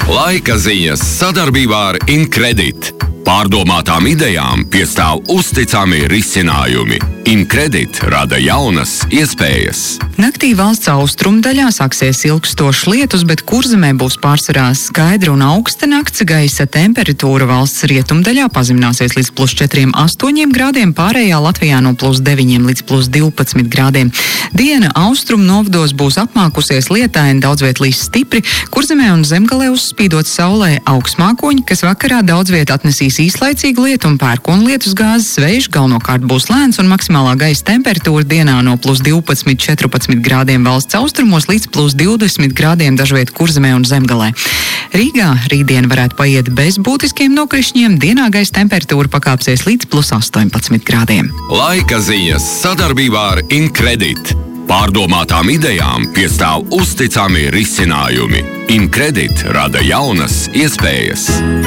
Laika ziņas sadarbībā ar Incredit. Pārdomātām idejām piestāv uzticami risinājumi. Incredit rada jaunas iespējas. Naktī valsts austrumdaļā sāksies ilgstošs lietus, bet Kurzemē būs pārsvarā skaidra un augsta nakts. Gaisa temperatūra valsts rietumdaļā pazemināsies līdz +4–8 grādiem, pārējā Latvijā no +9 līdz +12 grādiem. Diena austrumu novados būs apmākusies lietaini, daudz viet līs stipri. Kurzemē un Zemgalē uzspīdot saulē augstmākoņi, kas vakarā daudz viet atnesīs īslaicīgu lietu un pērkonlietus gāzes. Vējš galvenokārt būs lēns un maksimālā gaisa temperatūra dienā no +12–14 grādiem valsts austrumos līdz +20 grādiem dažviet Kurzemē un Zemgalē. Rīgā rītdien varētu paiet bez būtiskiem nokrišņiem, dienā gaisa temperatūra pakāpsies līdz +18 grādiem. Laika ziņas sadarbībā ar Incredit. Pārdomātām idejām piestāv uzticami risinājumi. Incredit rada jaunas iespējas.